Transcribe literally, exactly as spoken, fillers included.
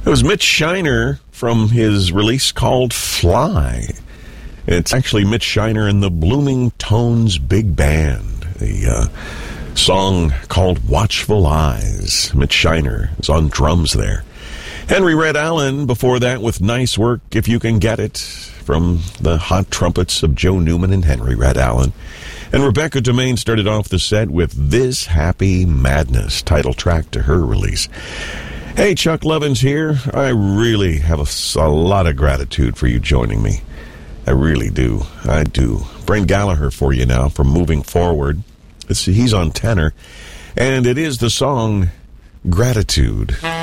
was Mitch Shiner from his release called Fly. It's actually Mitch Shiner and the Blooming Tones Big Band. The uh, song called Watchful Eyes. Mitch Shiner is on drums there. Henry Red Allen before that with Nice Work If You Can Get It, from the hot trumpets of Joe Newman and Henry Red Allen. And Rebecca Domain started off the set with This Happy Madness, title track to her release. Hey, Chuck Lovins here. I really have a, a lot of gratitude for you joining me. I really do. I do. Brent Gallagher for you now from Moving Forward. It's, he's on tenor, and it is the song Gratitude.